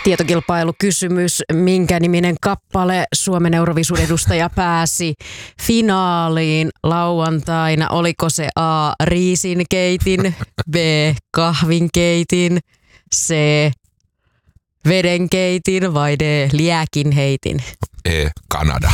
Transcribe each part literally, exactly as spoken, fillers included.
Tietokilpailukysymys, minkä niminen kappale Suomen Euroviisun edustaja pääsi finaaliin lauantaina? Oliko se A. riisinkeitin, B. kahvinkeitin, C. vedenkeitin vai D. liekinheitin? E. Kanada.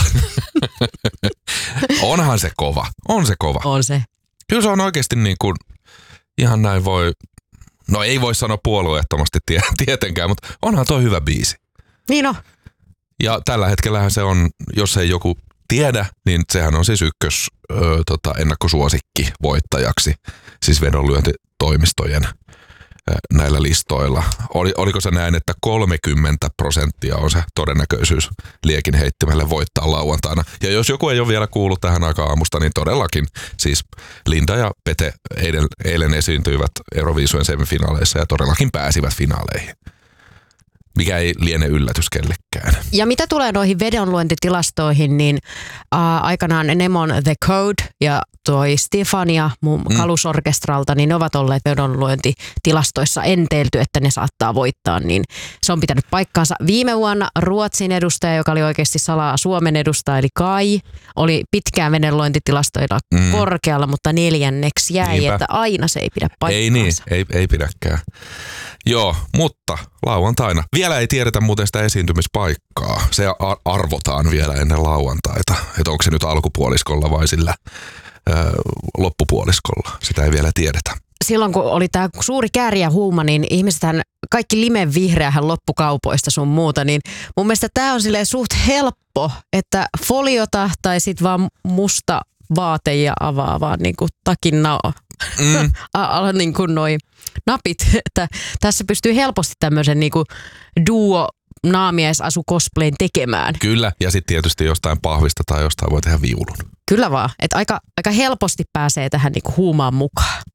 Onhan se kova. On se kova. On se. Kyllä se on oikeasti niin kuin, ihan näin voi, no ei voi sanoa puolueettomasti tie, tietenkään, mutta onhan tuo hyvä biisi. Niin on. Ja tällä hetkellähän se on, jos ei joku tiedä, niin sehän on siis ykkös ö, tota, ennakkosuosikki voittajaksi, siis vedonlyöntitoimistojen ö, näillä listoilla. Oli, oliko se näin, että kolmekymmentä prosenttia on se todennäköisyys liekin heittimelle voittaa lauantaina. Ja jos joku ei ole vielä kuullut tähän aikaan aamusta, niin todellakin siis Linda ja Pete eilen, eilen esiintyivät Euroviisujen semifinaaleissa ja todellakin pääsivät finaaleihin. Mikä ei liene yllätys kellekään. Ja mitä tulee noihin vedonluontitilastoihin, niin ää, aikanaan Nemon The Code ja toi Stefania mun mm. Kalusorkestralta, niin ne ovat olleet vedonluontitilastoissa enteilty, että ne saattaa voittaa, niin se on pitänyt paikkaansa. Viime vuonna Ruotsin edustaja, joka oli oikeasti salaa Suomen edustaja, eli Kai, oli pitkään vedonluontitilastoilla mm. korkealla, mutta neljänneksi jäi, Niinpä. Että aina se ei pidä paikkaansa. Ei niin, ei, ei pidäkään. Joo, mutta lauantaina. Vielä ei tiedetä muuten sitä esiintymispaikkaa. Se arvotaan vielä ennen lauantaita. Että onko se nyt alkupuoliskolla vai sillä ö, loppupuoliskolla. Sitä ei vielä tiedetä. Silloin kun oli tämä suuri kääriähuuma, niin ihmisethän, kaikki limevihreähän loppukaupoista sun muuta, niin mun mielestä tämä on silleen suht helppo, että foliota tai sit vaan musta vaate ja avaa vaan niinku takin nao. Mm. niin kuin noi napit, että tässä pystyy helposti tämmöisen niinku duo naamiesasu cosplayn tekemään. Kyllä, ja sitten tietysti jostain pahvista tai jostain voi tehdä viulun. Kyllä vaan, että aika, aika helposti pääsee tähän niinku huumaan mukaan.